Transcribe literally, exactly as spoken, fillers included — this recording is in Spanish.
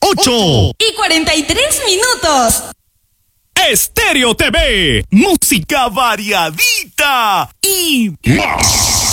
ocho y cuarenta y tres minutos. Estéreo T V, música variadita y más.